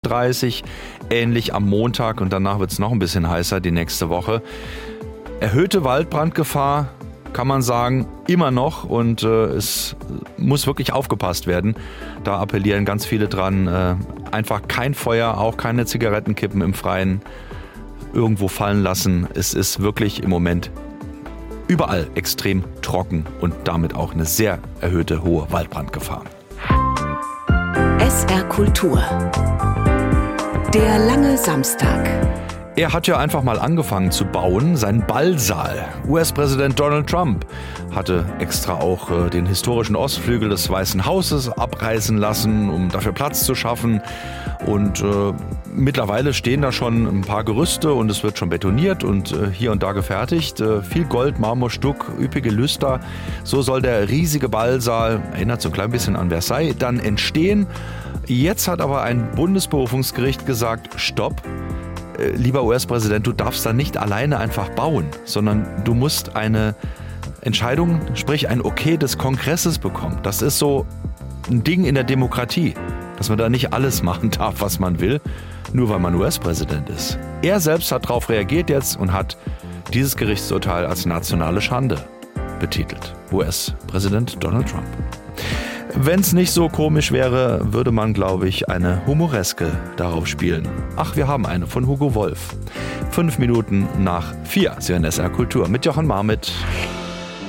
30, ähnlich am Montag und danach wird es noch ein bisschen heißer die nächste Woche. Erhöhte Waldbrandgefahr, kann man sagen, immer noch und es muss wirklich aufgepasst werden. Da appellieren ganz viele dran, einfach kein Feuer, auch keine Zigarettenkippen im Freien irgendwo fallen lassen. Es ist wirklich im Moment überall extrem trocken und damit auch eine sehr erhöhte hohe Waldbrandgefahr. SR Kultur. Der lange Samstag. Er hat ja einfach mal angefangen zu bauen, seinen Ballsaal. US-Präsident Donald Trump hatte extra auch den historischen Ostflügel des Weißen Hauses abreißen lassen, um dafür Platz zu schaffen. Und mittlerweile stehen da schon ein paar Gerüste und es wird schon betoniert und hier und da gefertigt. Viel Gold, Marmor, Stuck, üppige Lüster. So soll der riesige Ballsaal, erinnert so ein klein bisschen an Versailles, dann entstehen. Jetzt hat aber ein Bundesberufungsgericht gesagt, stopp. Lieber US-Präsident, du darfst da nicht alleine einfach bauen, sondern du musst eine Entscheidung, sprich ein Okay des Kongresses bekommen. Das ist so ein Ding in der Demokratie, dass man da nicht alles machen darf, was man will, nur weil man US-Präsident ist. Er selbst hat darauf reagiert jetzt und hat dieses Gerichtsurteil als nationale Schande betitelt. US-Präsident Donald Trump. Wenn es nicht so komisch wäre, würde man, glaube ich, eine Humoreske darauf spielen. Ach, wir haben eine von Hugo Wolf. 5 Minuten nach 4. Sie hören SR Kultur mit Jochen Marmit.